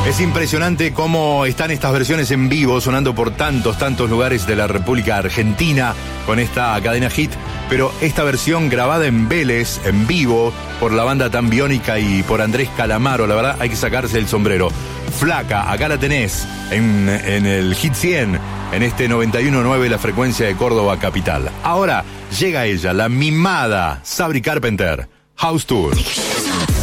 Es impresionante cómo están estas versiones en vivo, sonando por tantos lugares de la República Argentina con esta cadena Hit. Pero esta versión grabada en Vélez, en vivo, por la banda Tan Biónica y por Andrés Calamaro, la verdad hay que sacarse el sombrero. Flaca, acá la tenés, en el Hit 100, en este 91.9, la frecuencia de Córdoba capital. Ahora llega ella, la mimada Sabri Carpenter, House Tour.